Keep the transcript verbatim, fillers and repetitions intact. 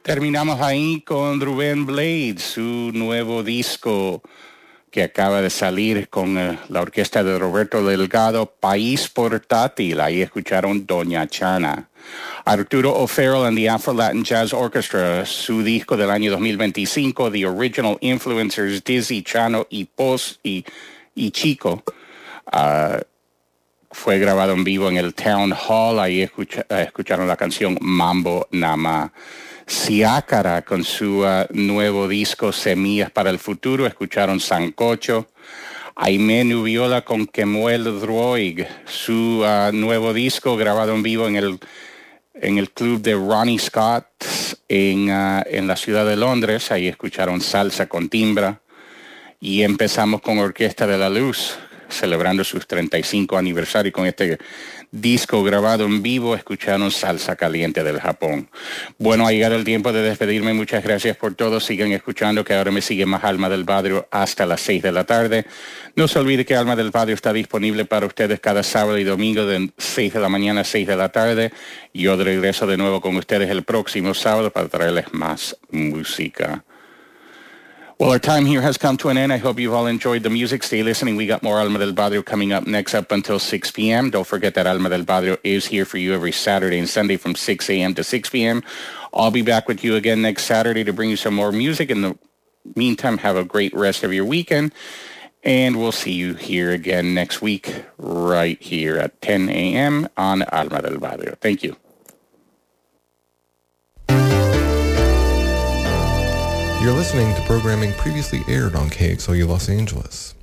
Terminamos ahí con Rubén Blades, su nuevo disco que acaba de salir con uh, la orquesta de Roberto Delgado, País Portátil. Ahí escucharon Doña Chana. Arturo O'Farrell and the Afro-Latin Jazz Orchestra, su disco del año dos mil veinticinco, The Original Influencers, Dizzy, Chano y Pos y, y Chico. Uh, fue grabado en vivo en el Town Hall. Ahí escucha, uh, escucharon la canción Mambo Nama. Siácara con su uh, nuevo disco Semillas para el Futuro, escucharon Sancocho. Aimé Nubiola con Kemuel Droig, su uh, nuevo disco grabado en vivo en el, en el club de Ronnie Scott en, uh, en la ciudad de Londres. Ahí escucharon Salsa con Timbra. Y empezamos con Orquesta de la Luz, celebrando sus treinta y cinco aniversario con este disco grabado en vivo. Escucharon Salsa Caliente del Japón. Bueno, ha llegado el tiempo de despedirme. Muchas gracias por todo. Sigan escuchando, que ahora me sigue más Alma del Barrio hasta las seis de la tarde. No se olvide que Alma del Barrio está disponible para ustedes cada sábado y domingo de seis de la mañana a seis de la tarde. Yo regreso de nuevo con ustedes el próximo sábado para traerles más música. Well, our time here has come to an end. I hope you've all enjoyed the music. Stay listening. We got more Alma del Barrio coming up next up until six p.m. Don't forget that Alma del Barrio is here for you every Saturday and Sunday from six a.m. to six p.m. I'll be back with you again next Saturday to bring you some more music. In the meantime, have a great rest of your weekend. And we'll see you here again next week, right here at ten a.m. on Alma del Barrio. Thank you. You're listening to programming previously aired on K X O U Los Angeles.